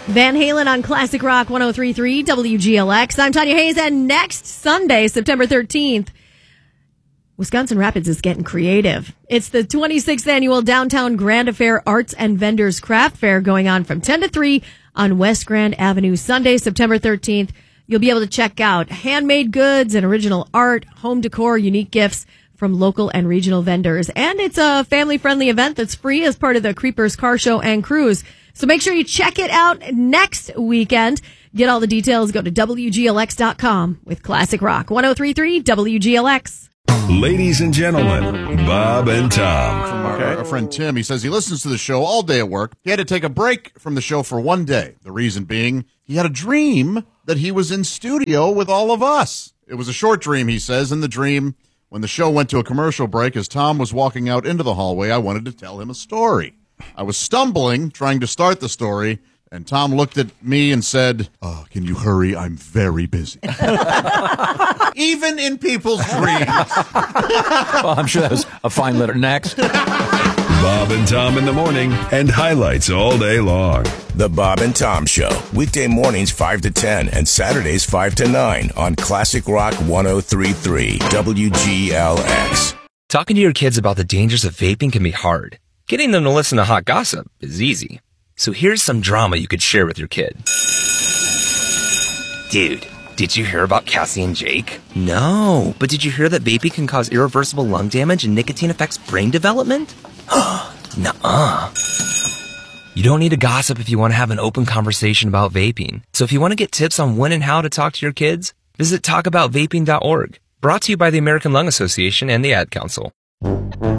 Van Halen on Classic Rock 103.3 WGLX. I'm Tanya Hayes, and next Sunday, September 13th, Wisconsin Rapids is getting creative. It's the 26th annual Downtown Grand Affair Arts and Vendors Craft Fair going on from 10 to 3 on West Grand Avenue, Sunday, September 13th. You'll be able to check out handmade goods and original art, home decor, unique gifts from local and regional vendors. And it's a family-friendly event that's free as part of the Creepers Car Show and Cruise. So make sure you check it out next weekend. Get all the details. Go to WGLX.com with Classic Rock 103.3 WGLX. Ladies and gentlemen, Bob and Tom. From our friend Tim, he says he listens to the show all day at work. He had to take a break from the show for one day. The reason being, he had a dream that he was in studio with all of us. It was a short dream, he says. In the dream, when the show went to a commercial break, as Tom was walking out into the hallway, I wanted to tell him a story. I was stumbling, trying to start the story, and Tom looked at me and said, "Oh, can you hurry? I'm very busy." Even in people's dreams. Well, I'm sure that was a fine letter. Next. Bob and Tom in the morning and highlights all day long. The Bob and Tom Show, weekday mornings 5 to 10 and Saturdays 5 to 9 on Classic Rock 103.3 WGLX. Talking to your kids about the dangers of vaping can be hard. Getting them to listen to hot gossip is easy. So here's some drama you could share with your kid. Dude, did you hear about Cassie and Jake? No, but did you hear that vaping can cause irreversible lung damage and nicotine affects brain development? Nuh-uh. You don't need to gossip if you want to have an open conversation about vaping. So if you want to get tips on when and how to talk to your kids, visit talkaboutvaping.org. Brought to you by the American Lung Association and the Ad Council.